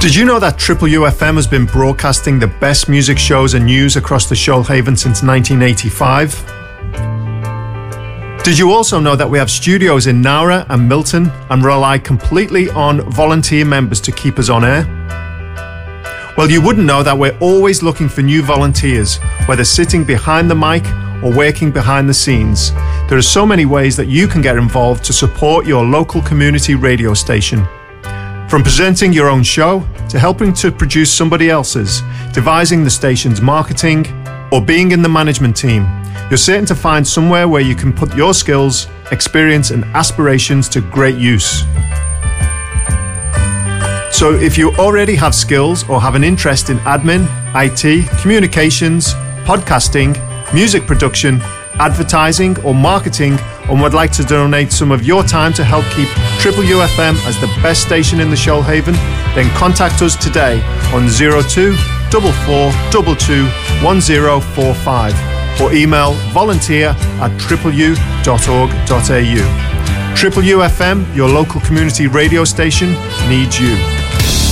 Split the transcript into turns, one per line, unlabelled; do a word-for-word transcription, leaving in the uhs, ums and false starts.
Did you know that Triple U F M has been broadcasting the best music shows and news across the Shoalhaven since nineteen eighty-five? Did you also know that we have studios in Nowra and Milton and rely completely on volunteer members to keep us on air? Well, you wouldn't know that we're always looking for new volunteers, whether sitting behind the mic or working behind the scenes. There are so many ways that you can get involved to support your local community radio station. From presenting your own show, to helping to produce somebody else's, devising the station's marketing, or being in the management team, you're certain to find somewhere where you can put your skills, experience, and aspirations to great use. So if you already have skills or have an interest in admin, I T, communications, podcasting, music production, advertising or marketing, and would like to donate some of your time to help keep Triple U F M as the best station in the Shoalhaven, then contact us today on zero two four four two two one zero four five or email volunteer at triple u dot org dot a u. Triple U F M, your local community radio station, needs you.